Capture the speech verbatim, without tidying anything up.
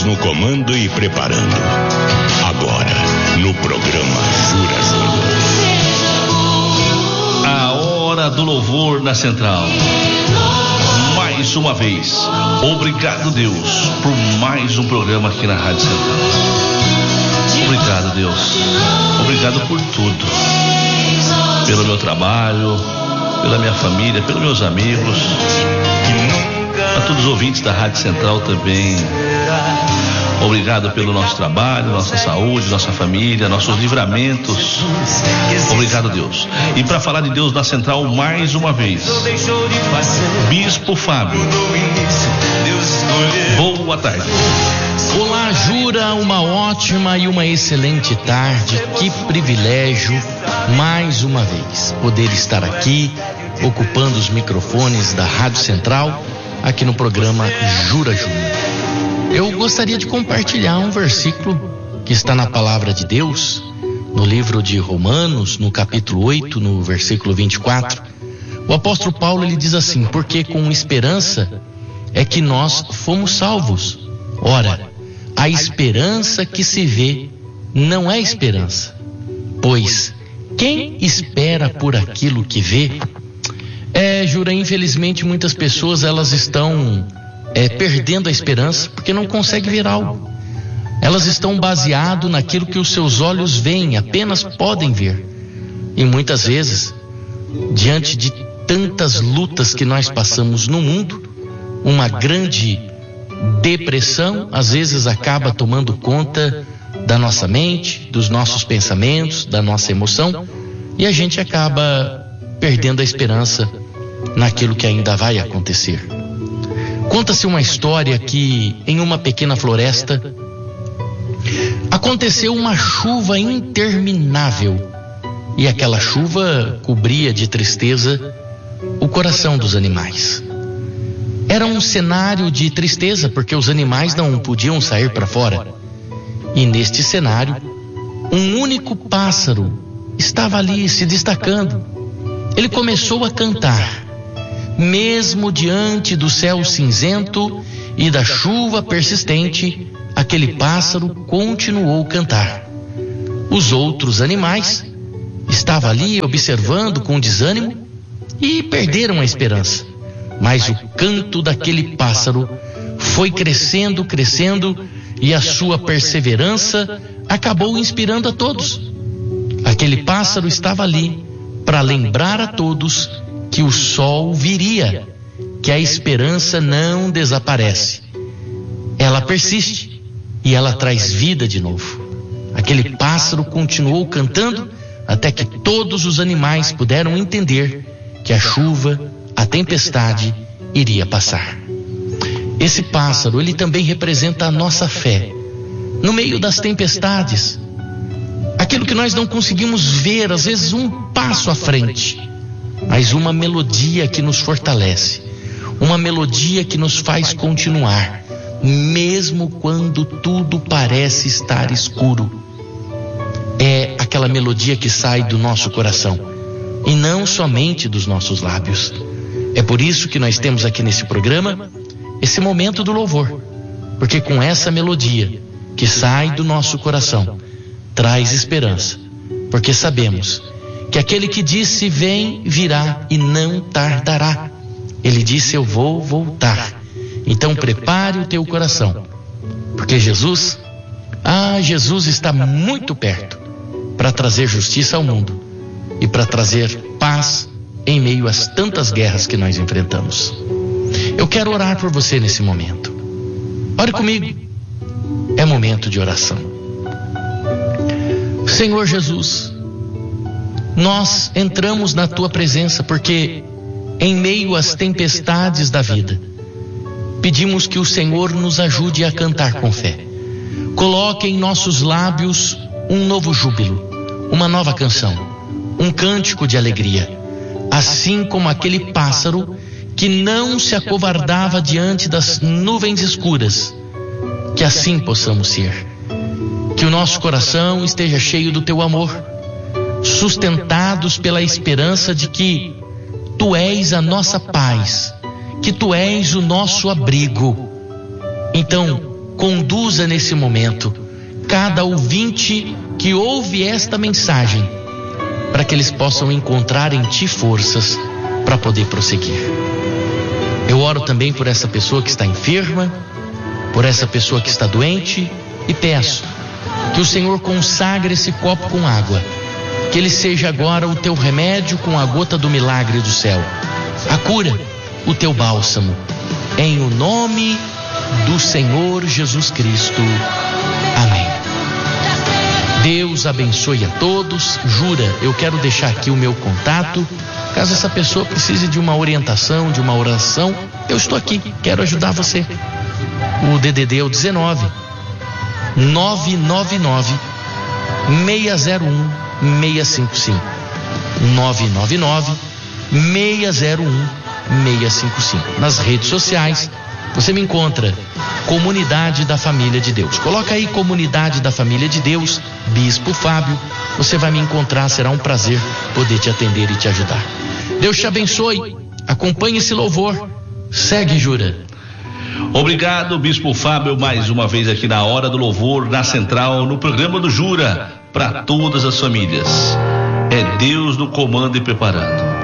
Deus no comando e preparando. Agora, no programa Jura Júnior. A hora do louvor na Central. Mais uma vez, obrigado, Deus, por mais um programa aqui na Rádio Central. Obrigado, Deus. Obrigado por tudo. Pelo meu trabalho, pela minha família, pelos meus amigos. A todos os ouvintes da Rádio Central também. Obrigado pelo nosso trabalho, nossa saúde, nossa família, nossos livramentos. Obrigado, Deus. E para falar de Deus na Central mais uma vez, Bispo Fábio. Boa tarde. Olá, Jura, uma ótima e uma excelente tarde. Que privilégio, mais uma vez, poder estar aqui, ocupando os microfones da Rádio Central, aqui no programa Jura Júnior. Eu gostaria de compartilhar um versículo que está na Palavra de Deus, no livro de Romanos, no capítulo oito, no versículo vinte e quatro. O apóstolo Paulo, ele diz assim: porque com esperança é que nós fomos salvos. Ora, a esperança que se vê não é esperança, pois quem espera por aquilo que vê? É, Jura, infelizmente muitas pessoas elas estão é, perdendo a esperança porque não conseguem ver algo. Elas estão baseadas naquilo que os seus olhos veem, apenas podem ver. E muitas vezes, diante de tantas lutas que nós passamos no mundo, uma grande depressão às vezes acaba tomando conta da nossa mente, dos nossos pensamentos, da nossa emoção, e a gente acaba perdendo a esperança naquilo que ainda vai acontecer. Conta-se uma história que em uma pequena floresta aconteceu uma chuva interminável, e aquela chuva cobria de tristeza o coração dos animais. Era um cenário de tristeza porque os animais não podiam sair para fora. E neste cenário, um único pássaro estava ali se destacando. Ele começou a cantar. Mesmo diante do céu cinzento e da chuva persistente, aquele pássaro continuou a cantar. Os outros animais estavam ali observando com desânimo e perderam a esperança. Mas o canto daquele pássaro foi crescendo, crescendo, e a sua perseverança acabou inspirando a todos. Aquele pássaro estava ali para lembrar a todos que o sol viria, que a esperança não desaparece. Ela persiste e ela traz vida de novo. Aquele pássaro continuou cantando até que todos os animais puderam entender que a chuva, a tempestade iria passar. Esse pássaro, ele também representa a nossa fé no meio das tempestades. Aquilo que nós não conseguimos ver, às vezes um passo à frente, mas uma melodia que nos fortalece, uma melodia que nos faz continuar, mesmo quando tudo parece estar escuro. É aquela melodia que sai do nosso coração e não somente dos nossos lábios. É por isso que nós temos aqui nesse programa esse momento do louvor, porque com essa melodia que sai do nosso coração traz esperança, porque sabemos que aquele que disse vem, virá e não tardará. Ele disse eu vou voltar. Então prepare o teu coração, porque Jesus, ah, Jesus está muito perto para trazer justiça ao mundo e para trazer paz em meio às tantas guerras que nós enfrentamos. Eu quero orar por você nesse momento. Ore comigo. É momento de oração. Senhor Jesus, nós entramos na tua presença porque em meio às tempestades da vida pedimos que o Senhor nos ajude a cantar com fé. Coloque em nossos lábios um novo júbilo, uma nova canção, um cântico de alegria, assim como aquele pássaro que não se acovardava diante das nuvens escuras. Que assim possamos ser. Que o nosso coração esteja cheio do teu amor, sustentados pela esperança de que tu és a nossa paz, que tu és o nosso abrigo. Então, conduza nesse momento cada ouvinte que ouve esta mensagem, para que eles possam encontrar em Ti forças para poder prosseguir. Eu oro também por essa pessoa que está enferma, por essa pessoa que está doente, e peço que o Senhor consagre esse copo com água, que ele seja agora o Teu remédio com a gota do milagre do céu, a cura, o Teu bálsamo, em o nome do Senhor Jesus Cristo. Amém. Deus abençoe a todos. Jura, eu quero deixar aqui o meu contato, caso essa pessoa precise de uma orientação, de uma oração, eu estou aqui, quero ajudar você. O D D D é o dezenove, nove nove nove, seis zero um, seis cinco cinco. nove nove nove, seis zero um, seis cinco cinco. Nas redes sociais, você me encontra Comunidade da Família de Deus. Coloca aí Comunidade da Família de Deus, Bispo Fábio, você vai me encontrar, será um prazer poder te atender e te ajudar. Deus te abençoe, acompanhe esse louvor, segue, Jura. Obrigado, Bispo Fábio, mais uma vez aqui na Hora do Louvor, na Central, no programa do Jura, para todas as famílias. É Deus no comando e preparando.